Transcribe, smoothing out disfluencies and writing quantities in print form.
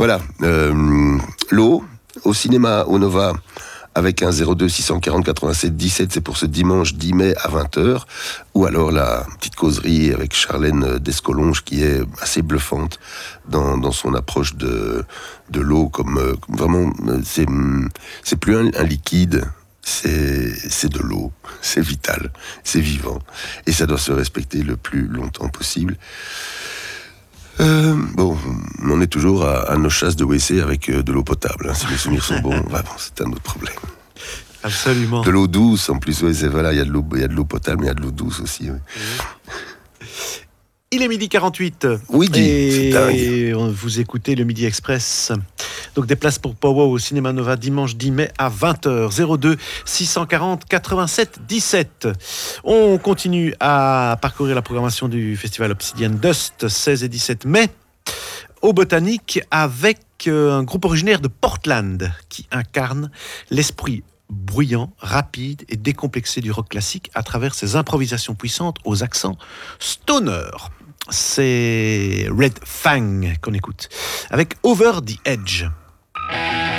Voilà. L'eau, au cinéma, au Nova, avec un 02 640 87 17, c'est pour ce dimanche 10 mai à 20h, ou alors la petite causerie avec Charlène Descolonges qui est assez bluffante dans son approche de l'eau, comme vraiment, c'est plus un liquide, c'est de l'eau, c'est vital, c'est vivant, et ça doit se respecter le plus longtemps possible. Bon, on est toujours à nos chasses de WC avec de l'eau potable. Si mes souvenirs sont bons, c'est un autre problème. Absolument. De l'eau douce, en plus, voilà, il y a de l'eau potable, mais il y a de l'eau douce aussi. Oui. Il est 12h48. Oui, c'est dingue. Et vous écoutez le Midi Express. Donc des places pour Pow Wow au Cinéma Nova dimanche 10 mai à 20h. 02 640 87 17. On continue à parcourir la programmation du festival Obsidian Dust 16 et 17 mai au Botanique avec un groupe originaire de Portland qui incarne l'esprit bruyant, rapide et décomplexé du rock classique à travers ses improvisations puissantes aux accents stoner. C'est Red Fang qu'on écoute avec Over the Edge.